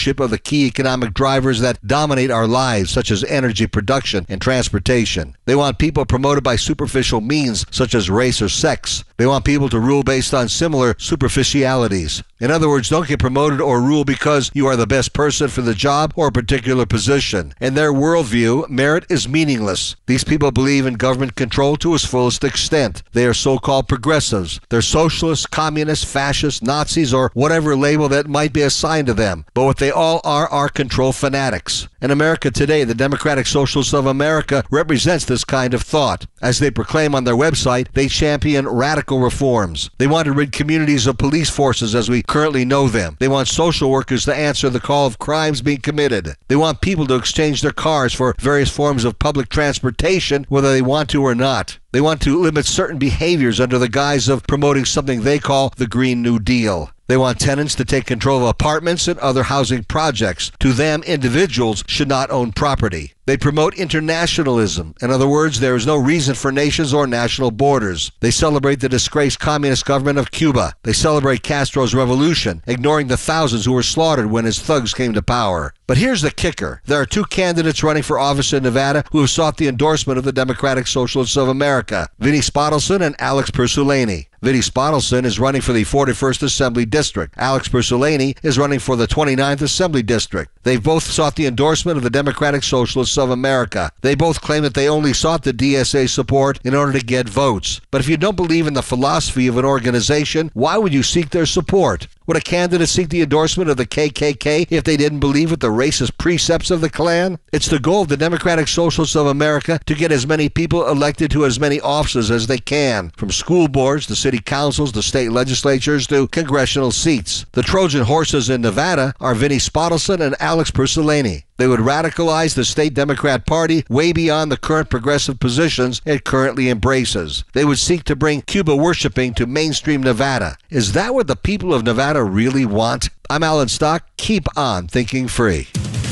stewardship of the key economic drivers that dominate our lives, such as energy production and transportation. They want people promoted by superficial means, such as race or sex. They want people to rule based on similar superficialities. In other words, don't get promoted or rule because you are the best person for the job or a particular position. In their worldview, merit is meaningless. These people believe in government control to its fullest extent. They are so-called progressives. They're socialists, communists, fascists, Nazis, or whatever label that might be assigned to them. But what they all are control fanatics. In America today, the Democratic Socialists of America represents this kind of thought. As they proclaim on their website, they champion radical reforms. They want to rid communities of police forces as we currently know them. They want social workers to answer the call of crimes being committed. They want people to exchange their cars for various forms of public transportation, whether they want to or not. They want to limit certain behaviors under the guise of promoting something they call the Green New Deal. They want tenants to take control of apartments and other housing projects. To them, individuals should not own property. They promote internationalism. In other words, there is no reason for nations or national borders. They celebrate the disgraced communist government of Cuba. They celebrate Castro's revolution, ignoring the thousands who were slaughtered when his thugs came to power. But here's the kicker. There are two candidates running for office in Nevada who have sought the endorsement of the Democratic Socialists of America, Vinnie Spottelson and Alex Persulani. Vinnie Spottelson is running for the 41st Assembly District. Alex Persulani is running for the 29th Assembly District. They've both sought the endorsement of the Democratic Socialists of America. They both claim that they only sought the DSA support in order to get votes. But if you don't believe in the philosophy of an organization, why would you seek their support? Would a candidate seek the endorsement of the KKK if they didn't believe with the racist precepts of the Klan? It's the goal of the Democratic Socialists of America to get as many people elected to as many offices as they can, from school boards to city councils to state legislatures to congressional seats. The Trojan horses in Nevada are Vinnie Spottelson and Alex Persulani. They would radicalize the state Democrat Party way beyond the current progressive positions it currently embraces. They would seek to bring Cuba worshiping to mainstream Nevada. Is that what the people of Nevada really want? I'm Alan Stock. Keep on thinking free.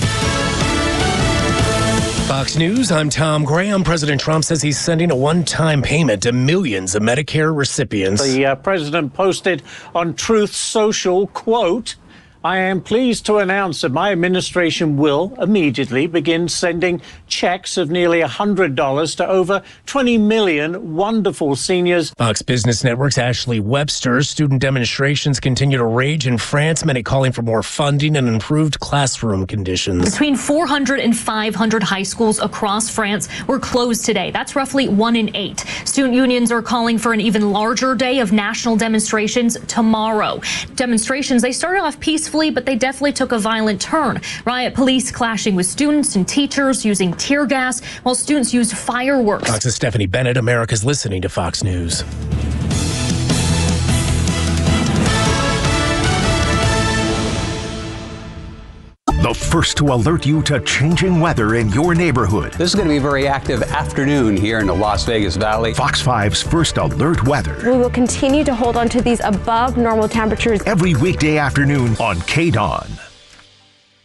Fox News, I'm Tom Graham. President Trump says he's sending a one-time payment to millions of Medicare recipients. The president posted on Truth Social, quote, "I am pleased to announce that my administration will immediately begin sending checks of nearly $100 to over 20 million wonderful seniors." Fox Business Network's Ashley Webster. Student demonstrations continue to rage in France, many calling for more funding and improved classroom conditions. Between 400 and 500 high schools across France were closed today. That's roughly 1 in 8. Student unions are calling for an even larger day of national demonstrations tomorrow. Demonstrations, they started off peacefully, but they definitely took a violent turn. Riot police clashing with students and teachers using tear gas, while students used fireworks. Fox's Stephanie Bennett. America's listening to Fox News. The first to alert you to changing weather in your neighborhood. This is going to be a very active afternoon here in the Las Vegas Valley. Fox 5's First Alert Weather. We will continue to hold on to these above normal temperatures every weekday afternoon on KDON.